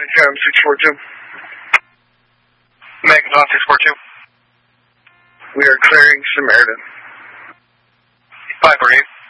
Cam 642. Megaton 642. We are clearing Samaritan. 548.